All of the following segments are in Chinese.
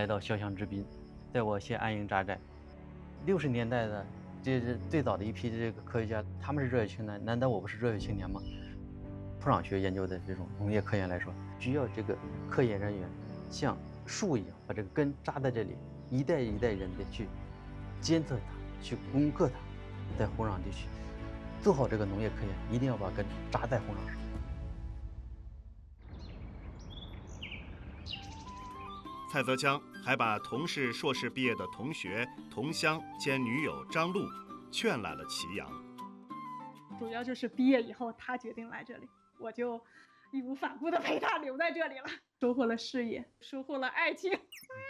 来到潇湘之滨，在我先安营扎寨。60年代的这是最早的一批这个科学家，他们是热血青年，难道我不是热血青年吗？土壤学研究的这种农业科研来说，需要这个科研人员像树一样，把这个根扎在这里，一代一代人的去监测它，去攻克它。在红壤地区做好这个农业科研，一定要把根扎在红壤上。 蔡泽江还把同是硕士毕业的同学、同乡兼女友张璐劝来了祁阳。 主要就是毕业以后，他决定来这里，我就义无反顾地陪他留在这里了，收获了事业，收获了爱情。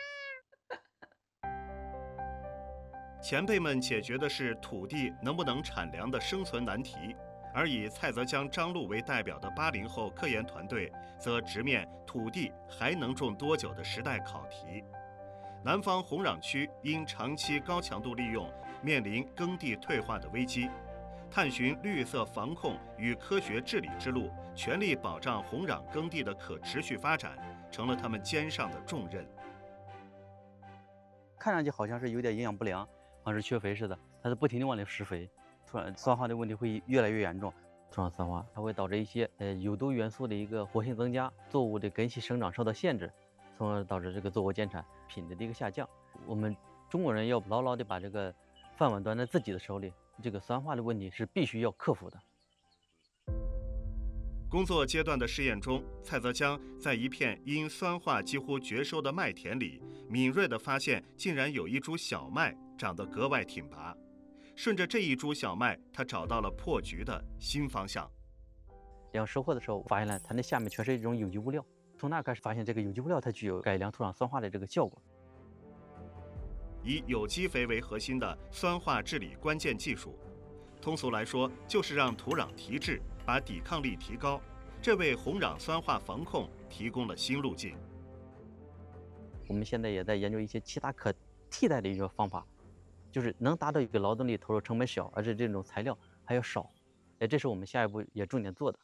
前辈们解决的是土地能不能产粮的生存难题，而以蔡泽江、张璐为代表的80后科研团队则直面土地还能种多久的时代考题。南方红壤区因长期高强度利用，面临耕地退化的危机。探寻绿色防控与科学治理之路，全力保障红壤耕地的可持续发展，成了他们肩上的重任。 看上去好像是有点营养不良，好像是缺肥似的，它是不停地往里施肥，土壤酸化的问题会越来越严重。土壤酸化它会导致一些有毒元素的一个活性增加，作物的根系生长受到限制，从而导致这个作物减产品质的一个下降。我们中国人要牢牢地把这个饭碗端在自己的手里，这个酸化的问题是必须要克服的。 工作阶段的试验中，蔡泽江在一片因酸化几乎绝收的麦田里，敏锐地发现竟然有一株小麦长得格外挺拔。顺着这一株小麦，他找到了破局的新方向。 量收获的时候，发现了它那下面全是一种有机物料，从那开始发现这个有机物料它具有改良土壤酸化的这个效果。 以有机肥为核心的酸化治理关键技术，通俗来说就是让土壤提质，把抵抗力提高，这为红壤酸化防控提供了新路径。 我们现在也在研究一些其他可替代的一种方法，就是能达到一个劳动力投入成本小，而且这种材料还要少。这是我们下一步也重点做的。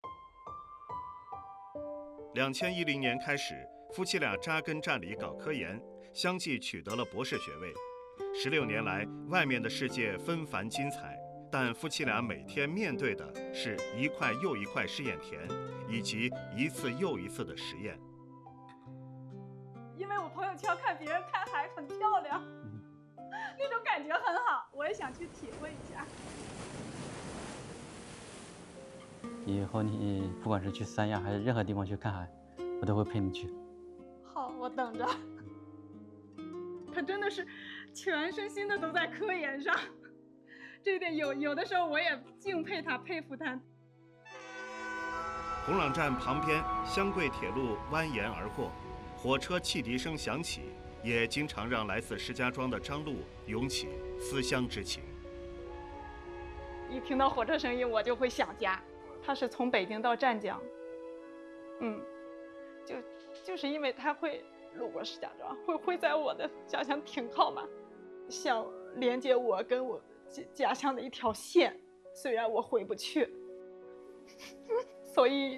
2010年开始，夫妻俩扎根站里搞科研，相继取得了博士学位。16年来，外面的世界纷繁精彩，但夫妻俩每天面对的是一块又一块试验田，以及一次又一次的实验。 因为我朋友圈看别人看海很漂亮，那种感觉很好，我也想去体会一下。 以后你不管是去三亚还是任何地方去看海，我都会陪你去。 好，我等着。他真的是全身心的都在科研上，这一点有的时候我也敬佩他，佩服他。 红壤站旁边，湘桂铁路蜿蜒而过，火车汽笛声响起，也经常让来自石家庄的张璐涌起思乡之情。 一听到火车声音，我就会想家。他是从北京到湛江，就是因为他会路过石家庄，会在我的家乡停靠嘛，想连接我跟我家乡的一条线。虽然我回不去，所以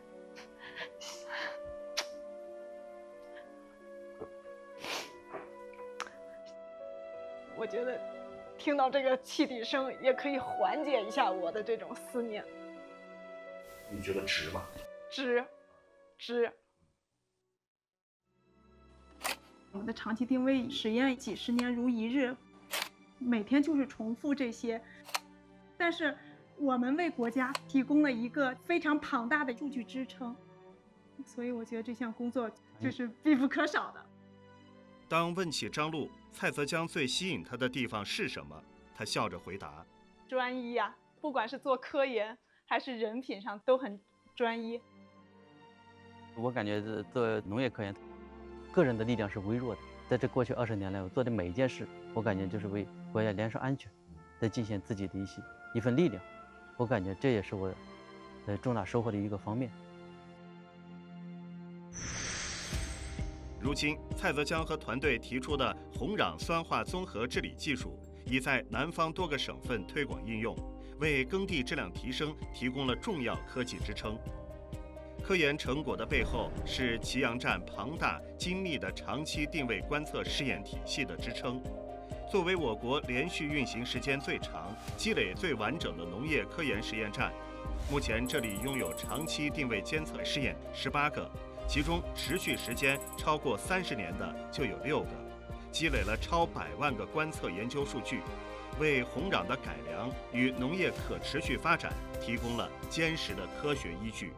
我觉得听到这个汽笛声也可以缓解一下我的这种思念。 你觉得值吗？ 值。我们的长期定位实验几十年如一日，每天就是重复这些，但是我们为国家提供了一个非常庞大的数据支撑，所以我觉得这项工作就是必不可少的。 当问起张璐，蔡泽江最吸引他的地方是什么？他笑着回答： 专一呀，不管是做科研还是人品上都很专一。 我感觉做农业科研，个人的力量是微弱的。在这过去20年来，我做的每一件事，我感觉就是为国家粮食安全在尽献自己的一份力量。我感觉这也是我重大收获的一个方面。 如今，蔡泽江和团队提出的红壤酸化综合治理技术，已在南方多个省份推广应用，为耕地质量提升提供了重要科技支撑。 科研成果的背后是祁阳站庞大精密的长期定位观测试验体系的支撑。作为我国连续运行时间最长、积累最完整的农业科研实验站，目前这里拥有长期定位监测试验18个，其中持续时间超过30年的就有6个，积累了超100万个观测研究数据，为红壤的改良与农业可持续发展提供了坚实的科学依据。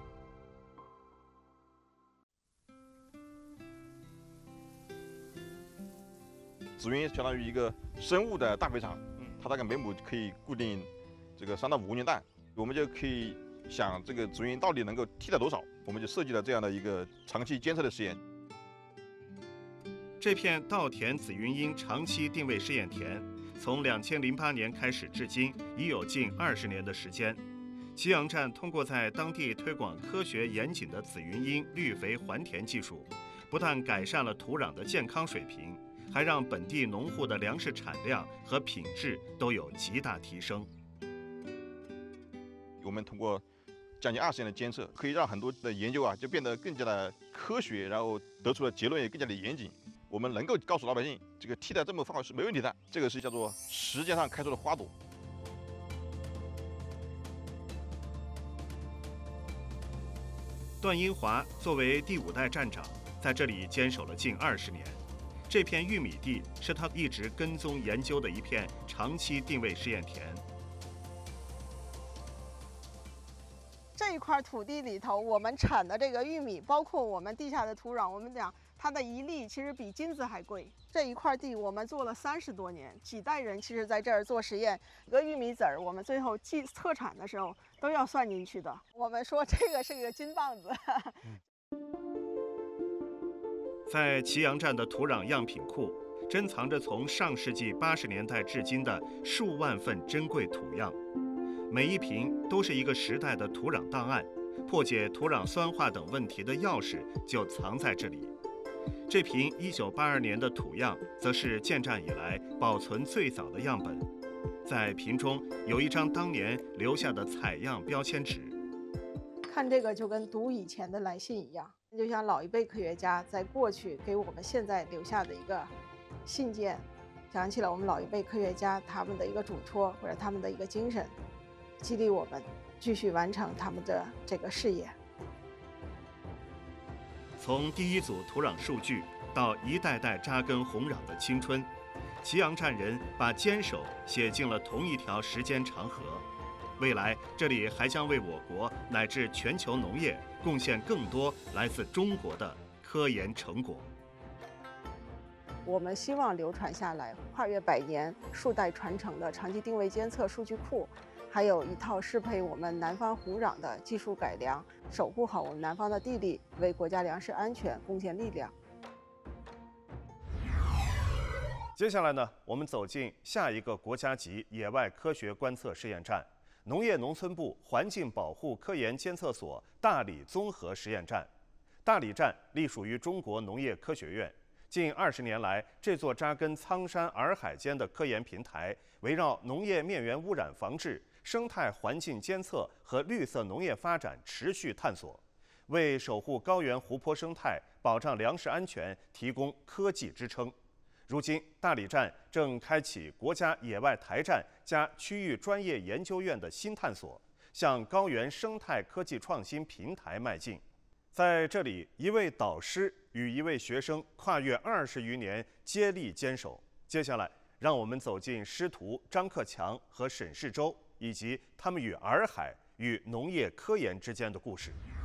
紫云相当于一个生物的大肥场，它大概每亩可以固定这个3到5公斤蛋，我们就可以想这个紫云到底能够替代多少，我们就设计了这样的一个长期监测的实验。 这片稻田紫云英长期定位试验田，从2008年开始至今，已有近20年的时间。祁阳站通过在当地推广科学严谨的紫云英绿肥还田技术，不但改善了土壤的健康水平，还让本地农户的粮食产量和品质都有极大提升。 我们通过将近20年的监测，可以让很多的研究就变得更加的科学，然后得出的结论也更加的严谨。我们能够告诉老百姓，这个替代这么方法是没问题的，这个是叫做时间上开出的花朵。 段英华作为第5代站长，在这里坚守了近20年。这片玉米地是他一直跟踪研究的一片长期定位试验田。 这一块土地里头，我们产的这个玉米，包括我们地下的土壤，我们讲它的一粒其实比金子还贵。这一块地我们做了30多年，几代人其实在这儿做实验，一个玉米籽儿，我们最后测产的时候都要算进去的。我们说这个是个金棒子。 在祁阳站的土壤样品库，珍藏着从上世纪80年代至今的数万份珍贵土样，每一瓶都是一个时代的土壤档案，破解土壤酸化等问题的钥匙就藏在这里。这瓶1982年的土样，则是建站以来保存最早的样本，在瓶中有一张当年留下的采样标签纸。 看这个就跟读以前的来信一样，就像老一辈科学家在过去给我们现在留下的一个信件，想起了我们老一辈科学家他们的一个嘱托或者他们的一个精神，激励我们继续完成他们的这个事业。 从第一组土壤数据到一代代扎根红壤的青春，祁阳站人把坚守写进了同一条时间长河。未来，这里还将为我国乃至全球农业贡献更多来自中国的科研成果。 我们希望流传下来、跨越100年、数代传承的长期定位监测数据库，还有一套适配我们南方红壤的技术改良，守护好我们南方的地理，为国家粮食安全贡献力量。 接下来呢，我们走进下一个国家级野外科学观测试验站——农业农村部环境保护科研监测所大理综合实验站。大理站隶属于中国农业科学院。近20年来，这座扎根苍山洱海间的科研平台，围绕农业面源污染防治、生态环境监测和绿色农业发展持续探索，为守护高原湖泊生态、保障粮食安全提供科技支撑。如今，大理站正开启国家野外台站加区域专业研究院的新探索，向高原生态科技创新平台迈进。在这里，一位导师与一位学生跨越20余年，接力坚守。接下来，让我们走进师徒张克强和沈世洲，以及他们与洱海与农业科研之间的故事。